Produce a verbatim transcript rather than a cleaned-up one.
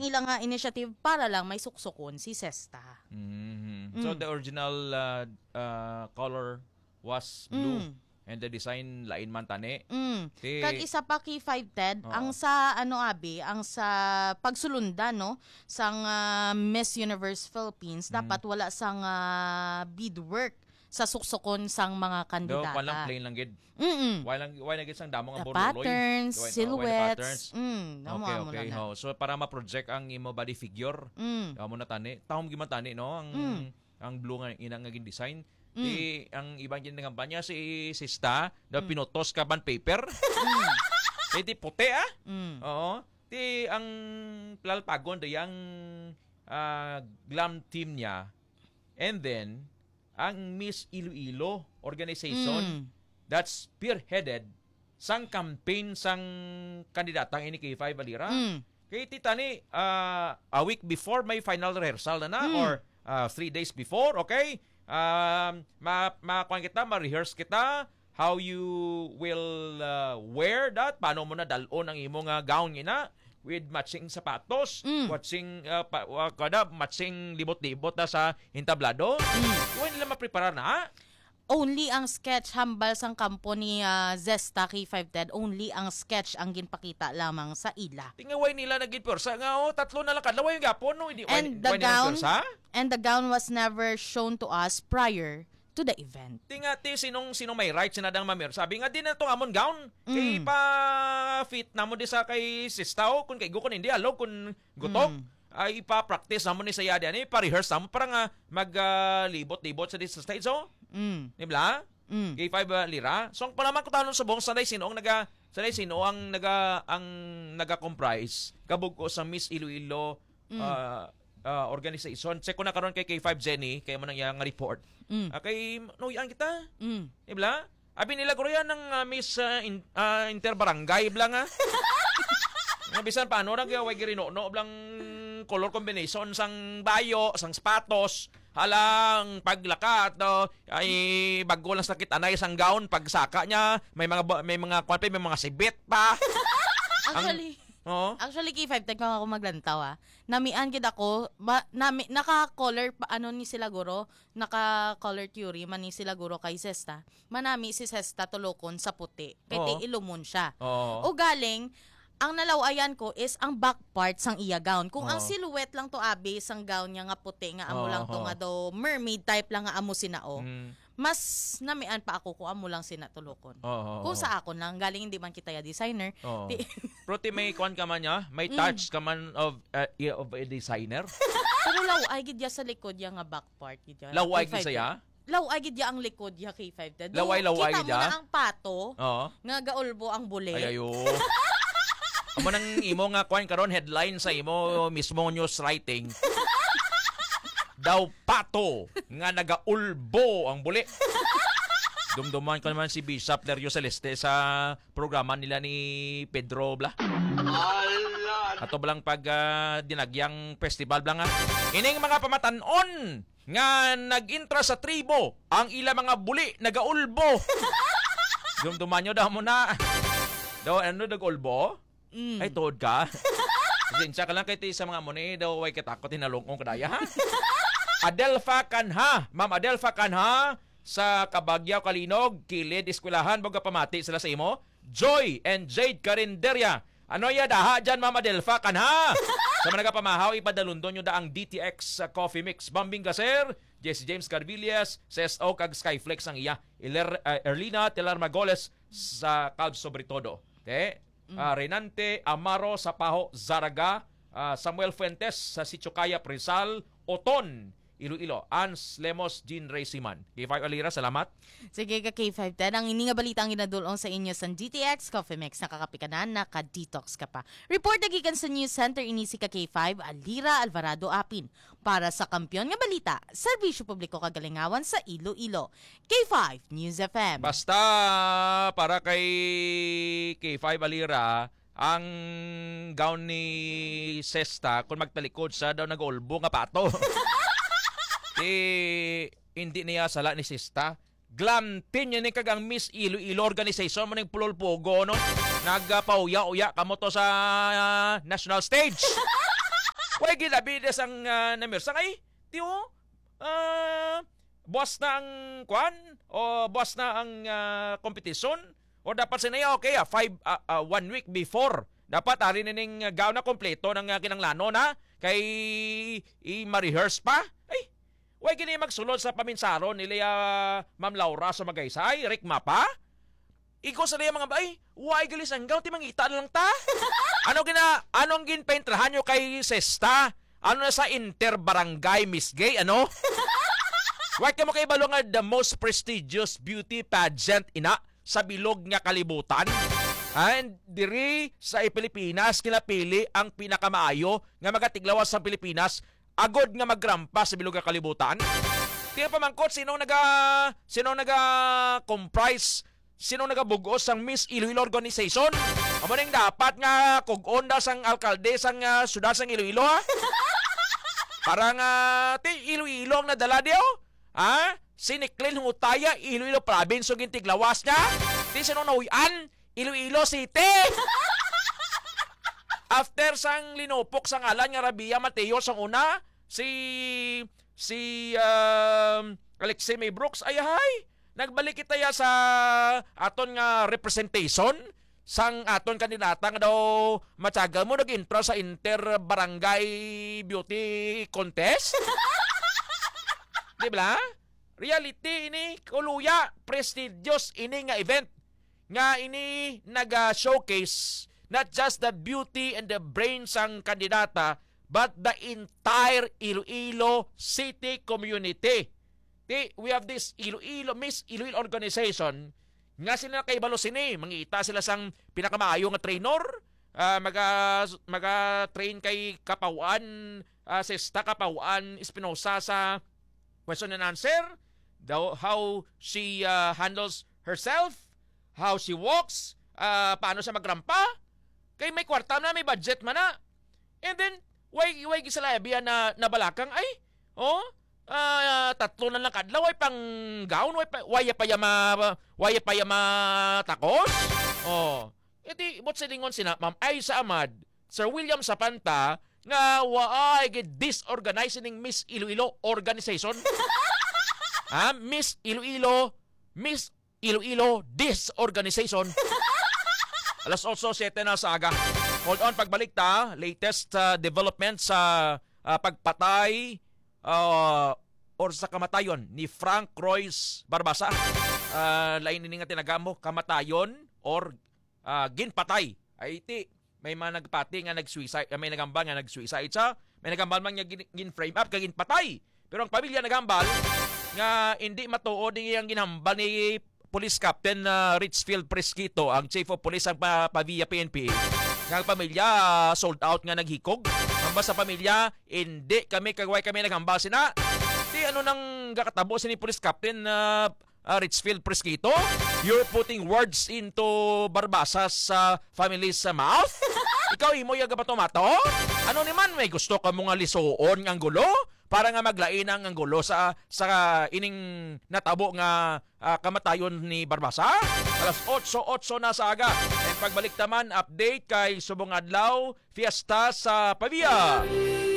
ang ilang nga initiative para lang may suksokon si Sesta. Mm-hmm. So the original uh, uh, color was blue. Mm. And the design lain man tani. Mm. Ti- Kag isa pa kay five Ted, Oo. ang sa ano abi, ang sa pagsulunda no sang ah, Miss Universe Philippines Mm. dapat wala sang ah, beadwork sa suksokon sang mga Do kandidata. pa lang plain lang gid. Mm. Why lang why lang gid sang damo nga The boroloy. patterns, Why- oh, why the silhouettes. patterns? Mm, namo Okay, mo okay. na. Oh, so para ma-project ang imo body figure, Mm. amo na tani. Tahom gyud man tani no ang Mm. ang blue nga ina nga gin design. Mm. Di ang ibang gin nga kampanya si Sista, da pinutos ka ban paper. Mm. Eh di puti ah. Mm. Oo. Di ang plalpagon da yang ah, glam team niya. And then ang Miss Iloilo organization Mm. that's spearheaded sang campaign sang kandidatang ini kay Five Alira. Mm. Kay titani uh, a week before may final rehearsal na na Mm. or uh, three days before, okay? Um, ma makuan kita, ma-rehearse kita how you will uh, wear that, paano mo na dalon ang imong uh, gown ina with matching sapatos, Mm. matching uh, pa, uh, kada matching libot-libot na sa hintablado. Mm. Kung nila maprepara na, Only ang sketch hambal sang kampo ni ah, Zesta kay five Ted, only ang sketch ang ginpakita lamang sa ila. tingaway nila naging pwersa nga oh, tatlo na lang kadlaw yung gapon no, hindi And why- the why nila gown, pwersa? and the gown was never shown to us prior to the event. Tinga ti sinong sinong may right sinadang mamir. Sabi nga din na to amon gown. Kay Mm. pa fit na mo di sa kay sistaw kun kay go kun hindi alo kun gutok. Mm. Ay ipa-practice namon ni sa yadi ani pa-rehearse namon para nga mag-libot-libot sa dis stage so. Mm. Di ba? Mm. Kay five uh, lira. So ang palaman ko tanong subong sanay sino ang naga sanay sino ang naga ang naga-comprise kabug ko sa Miss Iloilo Mm. uh, uh, organization. Check ko na karon kay K five Jenny kay mo nang yang report. Mm. Ah, kay nuyan kita. Mm. Ibla? Abi nila guro yan ng uh, Miss uh, in, uh, Interbarangay ibla nga. Nga bisan paano ra gyud way girino no blang color combination sang bayo, sang sapatos, halang paglakat no, ay bago lang sakit anay sang gown pagsaka niya, may mga ba- may mga kwan pa, may mga sibit pa. Actually, Oo. actually kay five Ted kung ako maglantaw ah. Namian gid ako, ba, nami, naka-color pa ano ni sila guro, naka-color theory man ni sila guro kay Sesta. Manami si Sesta tulokon sa puti. Kay Oo. ti ilumon siya. Oo. O galing, ang nalawayan ko is ang back part sang iya gown. Kung ang Oo. silhouette lang to abi sang gown niya nga puti nga amo Oo, lang to oo. nga do mermaid type lang nga amo sinao. Mm. Mas namian pa ako kung amo lang sinatulokon. Oo. Kung sa akon lang galing hindi man kita ya designer. Oo. Di- Pero ti may kwan ka man niya, may Mm. touch ka man of uh, of a designer. Pero law ay gid ya sa likod ya nga back part gid ya. Laway Kay gid five saya. Ted. Laway gid ya ang likod ya kay five Ted. Do, Laway-laway kita gid mo ya? na ang pato Oo. nga gaulbo ang bule. Ay ayo. Amo nang imo nga kwan karon headline sa imo mismo news writing. Daw pato nga nagaulbo ang buli. Dumduman ko naman si Bishop Lerio Celeste sa programa nila ni Pedro Bla. Ato blang pag ah, dinagyang festival blang nga. Ining mga pamatanon nga nag-intra sa tribo ang ila mga buli nagaulbo. Dumduman nyo daw mo na. Daw ano nag-ulbo? Mm. Ay, tood ka. Sinsya ka lang kay ti sa mga muni daw way katakot tinalungkong kadaya ha. Adelfa Kanha, Ma'am Adelfa Kanha sa Kabagyaw Kalinog, Kilid Eskwelahan baga pamati sila sa imo. Joy and Jade Carinderia. Ano ya daha dyan Ma'am Adelfa Kanha? Sa mga nagapamahaw ipadalundon nyo da ang D T X uh, Coffee Mix Bambing Gaser, Jesse James Carvillas, C S O kag Skyflex ang iya. Iler, uh, Erlina Telar Magoles sa Calv Sobretodo. Okay? Uh, Renante Amaro sa Paho Zaraga, uh, Samuel Fuentes sa Sichukaya Rizal, Oton Iloilo, Ans Lemos, Jean Reysiman. K five Alira, salamat. Sige ka K five Ted, ang ini nga balita ang ginadulong sa inyo sa D T X Coffee Mix, nakakapi ka na, naka-detox ka pa. Report nagikan sa News Center, inisi ka K five Alira Alvarado Apin. Para sa kampiyon nga balita, serbisyo publiko kagalingawan sa Iloilo. K five News F M. Basta para kay K five Alira, ang gown ni Sesta kung magtalikod sa daw nag-ulbo nga pato. eh, hindi niya sala ni Sesta. Glam team niya ni kagang Miss Iloilo Organization mo ning pulol-pogo no. Nagpauya-uya kamo to sa uh, national stage. Way gilabides ang uh, namirsang ay, tiyo, uh, buwas na ang kwan o buwas na ang uh, kompetisyon o dapat sinaya okay ah, five, uh, uh, one week before dapat ari ning gaw na kompleto ng uh, kinanglano na kay i-rehearse pa ay way gini magsulod sa paminsaron nila uh, Ma'am Laura sa Magaysay Rick Mapa iko sa mga bay way galis ang gaw ti mangita na lang ta ano gina anong ginpaintrahan nyo kay Sesta ano na sa interbarangay Miss Gay ano Wait ka mo kay balo nga the most prestigious beauty pageant ina sa bilog nga kalibutan. And diri sa Pilipinas kinapili ang pinakamaayo nga magatiglawas sa Pilipinas agod nga magrampa sa bilog nga kalibutan. Tiya pamangkot sino naga sino naga comprise sino naga bugos sang Miss Iloilo Organization. Amo ning dapat nga kug-on da sang alkalde sang uh, syudad sang Iloilo ha. Parang uh, ti Iloilo ang nadala diyo. Ha? Si Nicklin Hungutaya, Iloilo Province, o gintiglawas niya. Di sino nauyan, Iloilo City. After sang linupok sa ngalan nga Rabia Mateo sang una, si si um, Alexei May Brooks, ay hay, nagbalik kita ya sa aton nga representation sang aton kandidata nga daw matyaga mo nag-intro sa Inter Barangay Beauty Contest. Di ba? Reality ini kuluya prestigious ini nga event nga ini naga-showcase not just the beauty and the brains ang kandidata but the entire Iloilo City community. Di, we have this Iloilo Miss Iloilo organization nga sila kaibalo sini mangita sila sang pinakamaayo nga trainer uh, maga maga train kay Kapawan uh, Sesta Kapawan Espinosa sa question and answer, the, how she uh, handles herself, how she walks, uh, paano siya magrampa. Kay may kwarta na, may budget man na. And then, way, way gisalabihan na, na balakang, ay, oh, uh, tatlo na lang kadlaw, way pang gown, way, way pa yama, way pa yama takos. Oh, iti, bot silingon sina, Ma'am Aiza Ahmad, Sir William Sapanta, nga waay disorganizing Miss Iloilo Organization. Ha? Miss Iloilo, Miss Iloilo Disorganization. Alas also siyete na sa aga. Hold on, pagbalik ta, latest uh, development sa uh, pagpatay uh, or sa kamatayon ni Frank Royce Barbasa. Uh, lain ini nga tinagamo, kamatayon or uh, ginpatay. Ay iti, may mga nagpati nga nag-suicide, may nagambal nga nag-suicide sa, may nagambal man nga gin-frame up, kagin patay. Pero ang pamilya nagambal, nga hindi matuod ang ginambal ni Police Captain uh, Richfield Presquito, ang Chief of Police ang pa, Pavia P N P. Nga ang pamilya, uh, sold out nga naghikog. Ang sa pamilya, hindi kami, kagway kami nagambal sina. Di ano nang gakatabo si ni Police Captain uh, uh, Richfield Presquito? You're putting words into Barbasa's uh, family's uh, mouth? Ikaw imo yaga ba tomato? Ano naman may gusto ka mga lisuon ang gulo para nga maglain ang gulo sa sa ining natabo nga uh, kamatayon ni Barbasa? Alas otso otso na sa aga. And pagbalik taman update kay Subong Adlaw Fiesta sa Pavia.